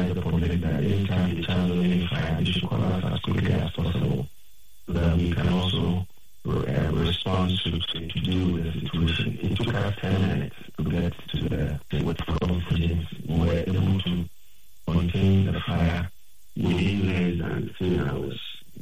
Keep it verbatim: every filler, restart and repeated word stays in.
advise the public that anytime they channel any fire, they should call us as quickly as possible so that we can also uh, respond to, to, to deal with the situation. It took us ten minutes to get to the, the